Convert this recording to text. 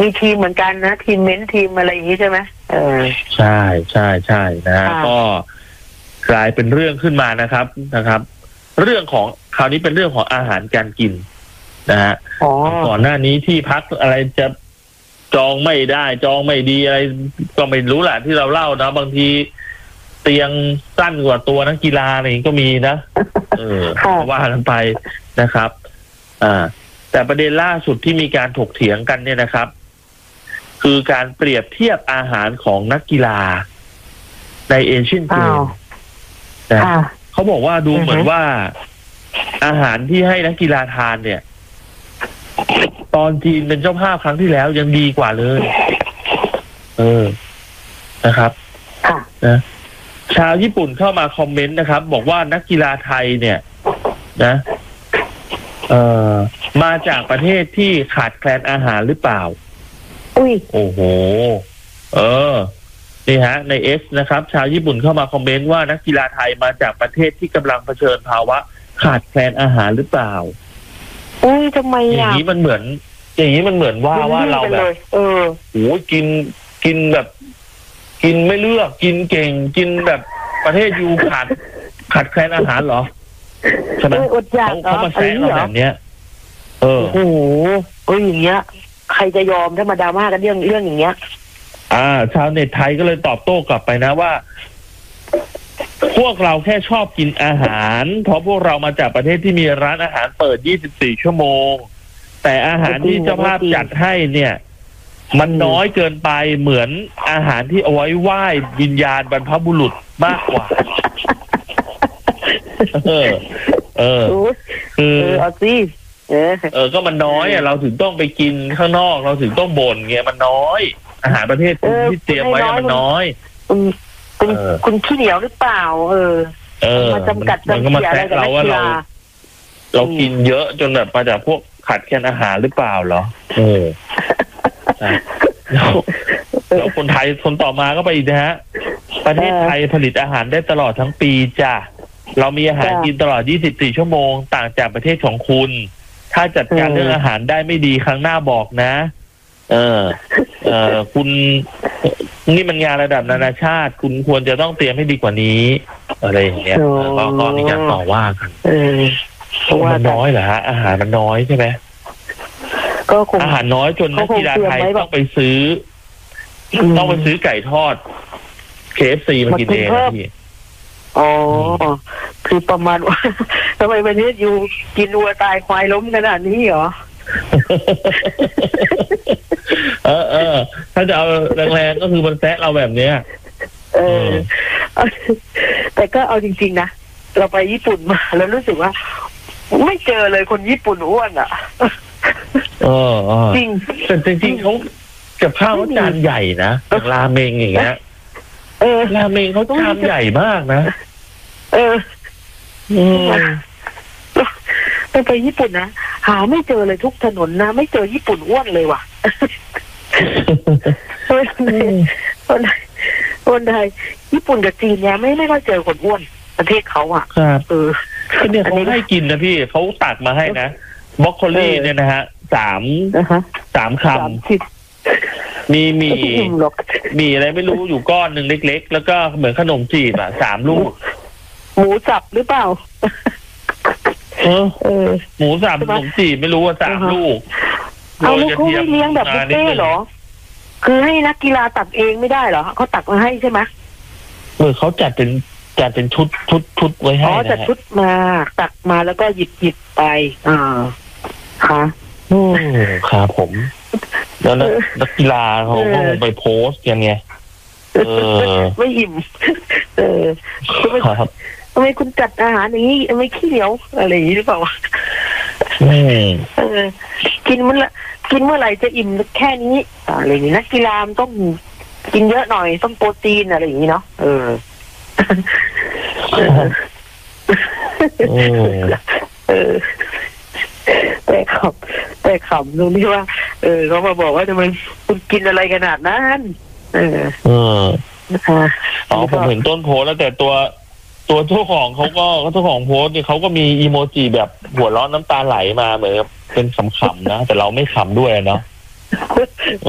มีทีมเหมือนกันนะทีมเม้นทีมอะไรอย่างนี้ใช่ไหมใช่นะฮะก็กลายเป็นเรื่องขึ้นมานะครับ เรื่องของคราวนี้เป็นเรื่องของอาหารการกินนะฮะก่อนหน้านี้ที่พักอะไรจะจองไม่ได้จองไม่ดีอะไรก็ไม่รู้แหละที่เราเล่านะบางทีเตียงสั้นกว่าตัวนักกีฬาอะไรก็มีนะว่ากันไปนะครับแต่ประเด็นล่าสุดที่มีการถกเถียงกันเนี่ยนะครับคือการเปรียบเทียบอาหารของนักกีฬาในเอเชียนเกมส์นะเขาบอกว่าดูเหมือนว่าอาหารที่ให้นักกีฬาทานเนี่ยตอนจีนเป็นเจ้าภาพครั้งที่แล้วยังดีกว่าเลยนะครับนะชาวญี่ปุ่นเข้ามาคอมเมนต์นะครับบอกว่านักกีฬาไทยเนี่ยนะมาจากประเทศที่ขาดแคลนอาหารหรือเปล่าโอ้โหนี่ฮะใน X นะครับชาวญี่ปุ่นเข้ามาคอมเมนต์ว่านักกีฬาไทยมาจากประเทศที่กำลังเผชิญภาวะขาดแคลนอาหารหรือเปล่าทำไมอย่างนี้มันเหมือนว่าเราแบบโอ้กินแบบกินไม่เลือกกินเก่งกินแบบประเทศยูขาดแคลนอาหารเหรอใช่ไหมเขามาแซงเราแบบเนี้ยโอ้โหอย่างเงี้ยใครจะยอมถ้ามาดราม่ากันเรื่องอย่างเงี้ยชาวเน็ตไทยก็เลยตอบโต้กลับไปนะว่าพวกเราแค่ชอบกินอาหารเพราะพวกเรามาจากประเทศที่มีร้านอาหารเปิด24ชั่วโมงแต่อาหารที่เจ้าภาพจัดให้เนี่ยมันน้อยเกินไปเหมือนอาหารที่เอาไว้ไหว้วิญญาณบรรพบุรุษมากกว่าคือเอาสิก็มันน้อยเราถึงต้องไปกินข้างนอกเราถึงต้องบ่นเงี้ยมันน้อยอาหารประเทศที่เตรียมไว้มันน้อยคุณขี้เหนียวหรือเปล่ามาจำกัดมันก็มาแซะเราว่าเรากินเยอะจนแบบมาจากพวกขาดแคลนอาหารหรือเปล่าเหรอแล้วคนไทยคนต่อมาก็ไปอีกนะฮะประเทศไทยผลิตอาหารได้ตลอดทั้งปีจ้ะเรามีอาหารกินตลอด24ชั่วโมงต่างจากประเทศของคุณถ้าจัดการเรื่องอาหารได้ไม่ดีครั้งหน้าบอกนะคุณนี่มันงานระดับนานาชาติคุณควรจะต้องเตรียมให้ดีกว่านี้อะไรอย่างเงี้ยก็มีการต่อว่ากันมันน้อยเหรอฮะอาหารมันน้อยใช่ไหมก็อาหารน้อยจนนักกีฬาไทยต้องไปซื้อไก่ทอด KFC มากินเองนะพี่คือประมาณว่าทำไมประเทศอยู่กินวัวตายควายล้มขนาดนี้เหรอถ้าจะเอาแรงๆก็คือมันแซะเราแบบเนี้ยแต่ก็เอาจริงๆนะเราไปญี่ปุ่นมาแล้วรู้สึกว่าไม่เจอเลยคนญี่ปุ่นอ้วนอ่ะจริงแต่จริงๆเขากับข้าวจานใหญ่นะอย่างราเมงอย่างเงี้ยราเมงเขาชามใหญ่มากนะไปญี่ปุ่นนะหาไม่เจอเลยทุกถนนนะไม่เจอญี่ปุ่นอ้วนเลยว่ะคนไทยญี่ปุ่นกับจีนเนี่ยไม่ค่อยเจอคนอ้วนประเทศเขาอ่ะเนี่ยเขาให้กินนะพี่เขาตักมาให้นะบรอกโคลีเนี่ยนะฮะ3 คำมีอะไรไม่รู้อยู่ก้อนหนึ่งเล็กๆแล้วก็เหมือนขนมจีบ3 ลูกหมูสับหรือเปล่าหมูสับขนมจีบไม่รู้ว่า3 ลูกเอาลูกเขาไม่เลี้ยงแบบบุฟเฟ่หรอคือให้นักกีฬาตักเองไม่ได้เหรอเขาตักมาให้ใช่ไหมเขาจัดเป็นชุดไว้ให้นะจัดชุดมาตักมาแล้วก็หยิบไปค่ะครับผมแล้วนักกีฬาเขาก็ไปโพสต์กันไงไม่อิ่มทำไมคุณจัดอาหารอย่างนี้ไม่ขี้เหนียวอะไรอย่างนี้หรือเปล่ากินเมื่อไหร่จะอิ่มแค่นี้อะไรอย่างนี้นักกีฬาต้องกินเยอะหน่อยต้องโปรตีนอะไรอย่างนี้เนาะแต่ขำตรงที่ว่าเขามาบอกว่าทำไมคุณกินอะไรขนาดนั้นผมเห็นต้นโพสแล้วแต่ตัวเจ้าของเขาก็เจ้าของโพสเนี่ยเขาก็มีอีโมจิแบบหัวเราะน้ำตาไหลมาเหมือนเป็นขำๆนะแต่เราไม่ขำด้วยเนาะ